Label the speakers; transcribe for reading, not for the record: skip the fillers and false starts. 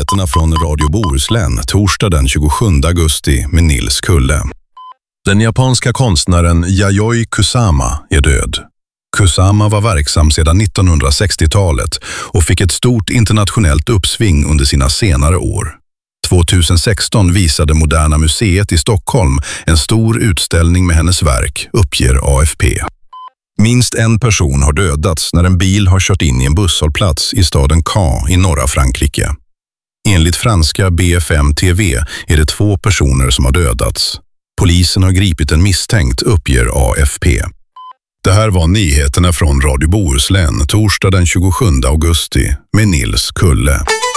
Speaker 1: Nyheterna från Radio Bohuslän torsdag den 27 augusti med Nils Kulle. Den japanska konstnären Yayoi Kusama är död. Kusama var verksam sedan 1960-talet och fick ett stort internationellt uppsving under sina senare år. 2016 visade Moderna museet i Stockholm en stor utställning med hennes verk, uppger AFP. Minst en person har dödats när en bil har kört in i en busshållplats i staden Caen i norra Frankrike. Enligt franska BFM TV är det 2 personer som har dödats. Polisen har gripit en misstänkt, uppger AFP. Det här var nyheterna från Radio Bohuslän torsdag den 27 augusti med Nils Kulle.